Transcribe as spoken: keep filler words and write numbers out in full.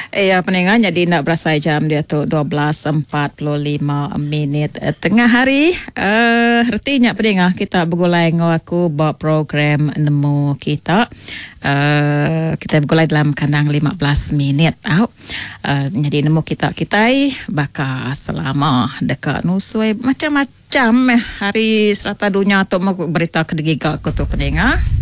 Ya, pendengar, jadi nak berasai jam dia tu dua belas empat puluh lima minit eh, tengah hari. Uh, Artinya pendengar, kita bergulai dengan aku buat program nemu kita. Uh, kita bergulai dalam kandang lima belas minit. Uh, jadi nemu kita kita bakal selama dekat nusui macam-macam eh, hari serata dunia tu mau berita kedegigak aku tu pendengar.